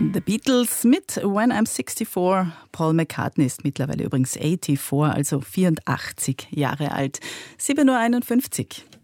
The Beatles mit When I'm 64. Paul McCartney ist mittlerweile übrigens 84, also 84 Jahre alt. 7:51 Uhr.